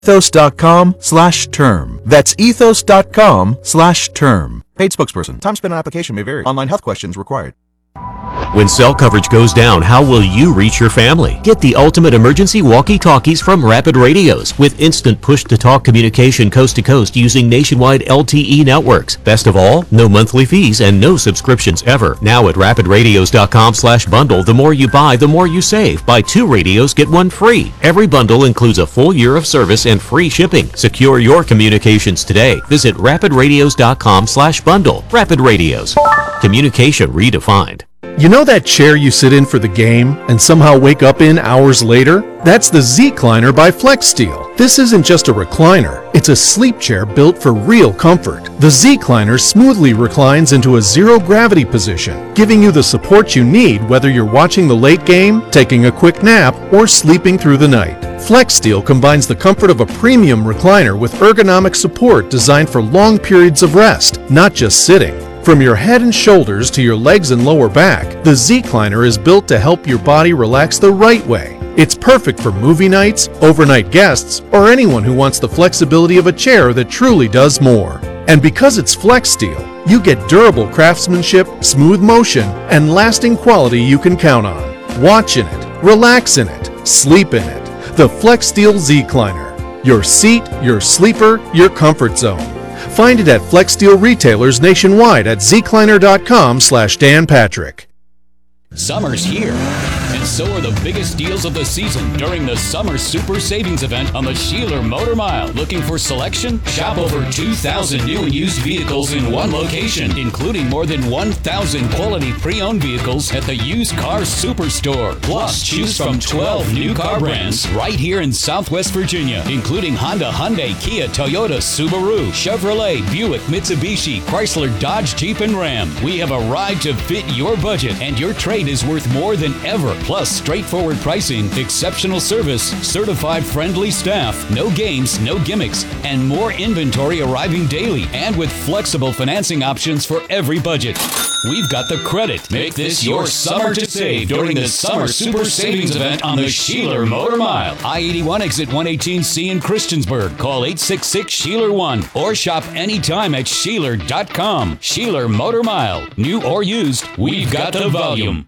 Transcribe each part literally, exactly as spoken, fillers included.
ethos.com slash term. That's ethos.com slash term. Paid spokesperson. Time spent on application may vary. Online health questions required. When cell coverage goes down, how will you reach your family? Get the ultimate emergency walkie-talkies from Rapid Radios with instant push-to-talk communication coast to coast using nationwide L T E networks. Best of all, no monthly fees and no subscriptions ever. Now at rapid radios dot com slash bundle, the more you buy, the more you save. Buy two radios, get one free. Every bundle includes a full year of service and free shipping. Secure your communications today. Visit rapid radios dot com slash bundle. Rapid Radios. Communication redefined. You know that chair you sit in for the game and somehow wake up in hours later? That's the Z-Cliner by FlexSteel. This isn't just a recliner, it's a sleep chair built for real comfort. The Z-Cliner smoothly reclines into a zero-gravity position, giving you the support you need whether you're watching the late game, taking a quick nap, or sleeping through the night. FlexSteel combines the comfort of a premium recliner with ergonomic support designed for long periods of rest, not just sitting. From your head and shoulders to your legs and lower back, the Z-Cliner is built to help your body relax the right way. It's perfect for movie nights, overnight guests, or anyone who wants the flexibility of a chair that truly does more. And because it's FlexSteel, you get durable craftsmanship, smooth motion, and lasting quality you can count on. Watch in it, relax in it, sleep in it. The FlexSteel Z-Cliner. Your seat, your sleeper, your comfort zone. Find it at FlexSteel retailers nationwide at zcliner dot com slash Dan Patrick. Summer's here, and so are the biggest deals of the season during the Summer Super Savings Event on the Sheeler Motor Mile. Looking for selection? Shop over two thousand new and used vehicles in one location, including more than one thousand quality pre-owned vehicles at the Used Car Superstore. Plus, choose from twelve new car brands right here in Southwest Virginia, including Honda, Hyundai, Kia, Toyota, Subaru, Chevrolet, Buick, Mitsubishi, Chrysler, Dodge, Jeep, and Ram. We have a ride to fit your budget, and your trade is worth more than ever. Plus, straightforward pricing, exceptional service, certified friendly staff, no games, no gimmicks, and more inventory arriving daily, and with flexible financing options for every budget. We've got the credit. Make this your summer to save during the Summer Super Savings Event on the Sheeler Motor Mile. I eighty-one exit one eighteen C in Christiansburg. Call eight six six, Sheeler one or shop anytime at sheeler dot com. Sheeler Motor Mile. New or used, we've got the volume.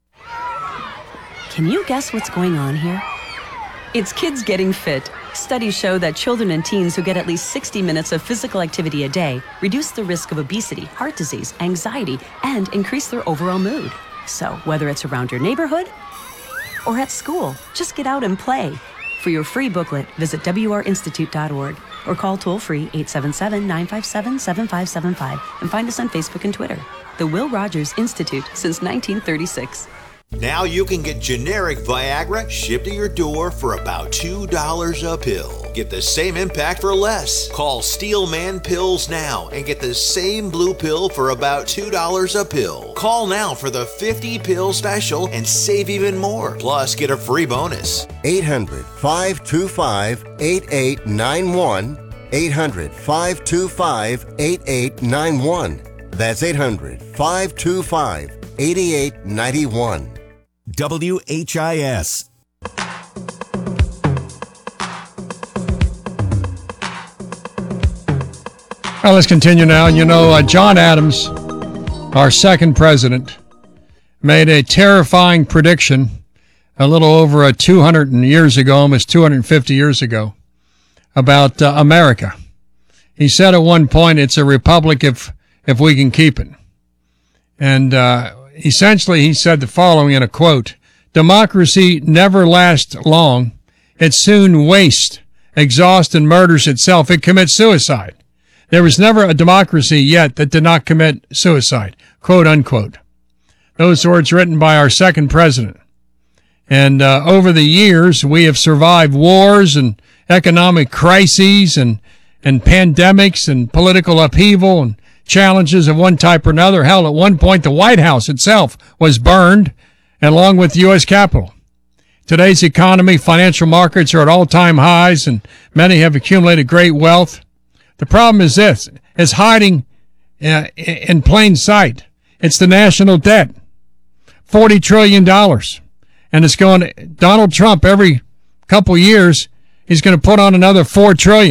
Can you guess what's going on here? It's kids getting fit. Studies show that children and teens who get at least sixty minutes of physical activity a day reduce the risk of obesity, heart disease, anxiety, and increase their overall mood. So whether it's around your neighborhood or at school, just get out and play. For your free booklet, visit w r institute dot org or call toll-free eight seven seven, nine five seven, seven five seven five and find us on Facebook and Twitter. The Will Rogers Institute since nineteen thirty-six. Now you can get generic Viagra shipped to your door for about two dollars a pill. Get the same impact for less. Call Steelman Pills now and get the same blue pill for about two dollars a pill. Call now for the fifty pill special and save even more. Plus, get a free bonus. eight hundred, five two five, eight eight nine one. eight hundred, five two five, eight eight nine one. That's eight hundred, five two five, eight eight nine one. W H I S. Well, let's continue now. You know, uh, John Adams, our second president, made a terrifying prediction a little over uh, two hundred years ago, almost two hundred fifty years ago, about uh, America. He said at one point, it's a republic if if we can keep it. And uh essentially, he said the following in a quote: democracy never lasts long. It soon wastes, exhausts, and murders itself. It commits suicide. There was never a democracy yet that did not commit suicide, quote unquote. Those words written by our second president. And uh, over the years, we have survived wars and economic crises and, and pandemics and political upheaval and challenges of one type or another. Hell, at one point, the White House itself was burned, along with the U S Capitol. Today's economy, financial markets are at all-time highs, and many have accumulated great wealth. The problem is this, is hiding uh, in plain sight. It's the national debt, forty trillion dollars. And it's going, Donald Trump every couple years he's going to put on another four trillion